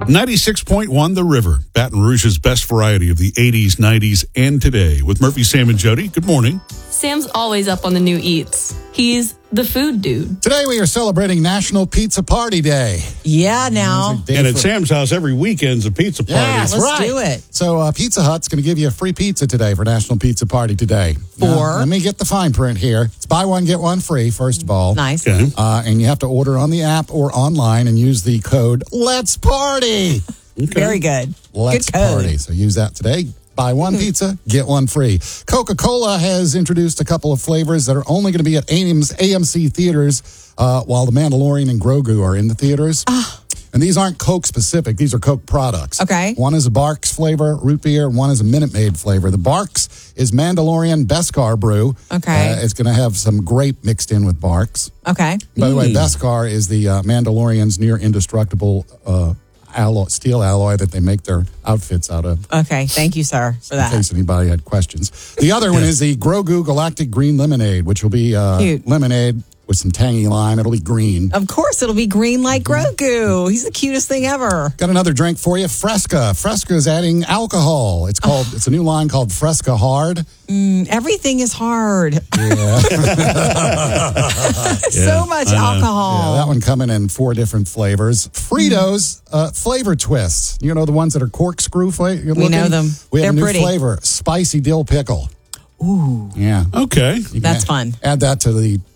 96.1 The River, Baton Rouge's best variety of the 80s, 90s, and today. With Murphy, Sam, and Jody. Good morning. Sam's always up on the new eats. He's the food dude. Today we are celebrating National Pizza Party Day. Yeah, now. And at Sam's house, every weekend's a pizza party. Yeah, that's Let's right. do it. So Pizza Hut's going to give you a free pizza today for National Pizza Party today. Now, let me get the fine print here. It's buy one, get one free, first of all. Nice. Okay. And you have to order on the app or online and use the code Let's Party. Very good. Let's Good code. Party. So use that today. Buy one pizza, get one free. Coca-Cola has introduced a couple of flavors that are only going to be at AMC theaters while The Mandalorian and Grogu are in the theaters. And these aren't Coke specific. These are Coke products. Okay. One is a Barks flavor, root beer, and one is a Minute Maid flavor. The Barks is Mandalorian Beskar brew. Okay. It's going to have some grape mixed in with Barks. Okay. By the way, Beskar is the Mandalorian's near indestructible steel alloy that they make their outfits out of. Okay. Thank you, sir, for In that. case anybody had questions. The other one is the Grogu Galactic Green Lemonade, which will be Cute. lemonade with some tangy lime. It'll be green. Of course, it'll be green like Grogu. He's the cutest thing ever. Got another drink for you, Fresca. Fresca is adding alcohol. It's a new line called Fresca Hard. Everything is hard. Yeah. So much alcohol. Yeah, that one coming in 4 different flavors. Fritos flavor twists. You know the ones that are corkscrew flavor? We know them. We have They're a new pretty. flavor, spicy dill pickle. Ooh, Yeah. Okay. You can that's fun. Add that to the